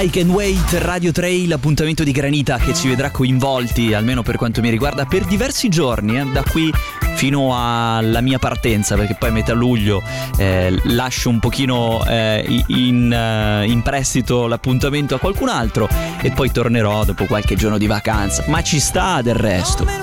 I Can Wait, Radio Trail, l'appuntamento di Granita che ci vedrà coinvolti, almeno per quanto mi riguarda, per diversi giorni, da qui fino alla mia partenza, perché poi a metà luglio lascio un pochino in prestito l'appuntamento a qualcun altro e poi tornerò dopo qualche giorno di vacanza, ma ci sta del resto.